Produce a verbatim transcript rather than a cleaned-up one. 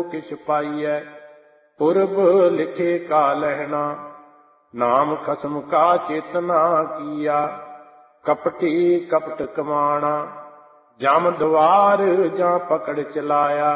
किछ पाइयै। पुरब लिखे का लहना, नाम खसम का चेतना किया। कपटी कपट कमाना, जम द्वार जा पकड़ चलाया।